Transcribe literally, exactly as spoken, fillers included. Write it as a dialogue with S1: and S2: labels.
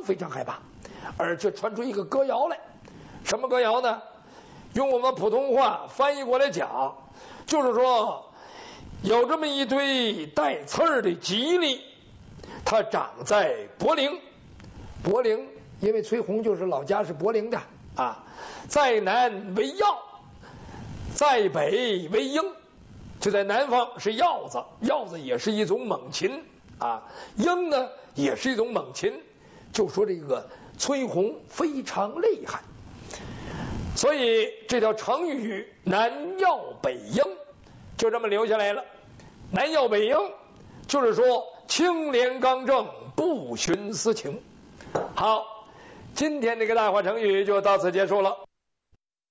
S1: 非常害怕，而且传出一个歌谣来。什么歌谣呢？用我们普通话翻译过来讲，就是说有这么一堆带刺儿的吉利，它长在柏林。柏林，因为崔洪就是老家是柏林的啊，在南为药，在北为鹰。就在南方是鹞子，鹞子也是一种猛禽啊，鹰呢也是一种猛禽。就说这个崔洪非常厉害，所以这条成语南鹞北鹰就这么留下来了。南鹞北鹰就是说清廉刚正，不徇私情。好，今天这个大话成语就到此结束了。